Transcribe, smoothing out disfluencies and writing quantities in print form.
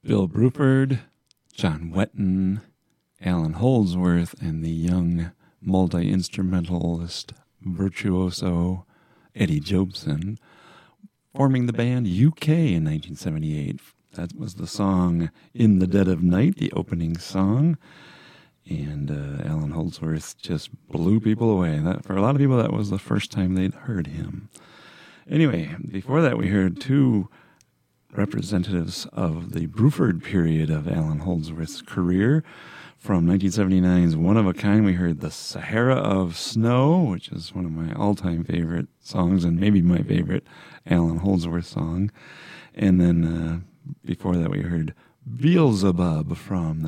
Bill Bruford, John Wetton, Alan Holdsworth, and the young multi-instrumentalist virtuoso Eddie Jobson, forming the band UK in 1978. That was the song In the Dead of Night, the opening song. And Alan Holdsworth just blew people away. For a lot of people, that was the first time they'd heard him. Anyway, before that, we heard two representatives of the Bruford period of Alan Holdsworth's career. From 1979's One of a Kind, we heard The Sahara of Snow, which is one of my all-time favorite songs and maybe my favorite Alan Holdsworth song. And then before that, we heard Beelzebub from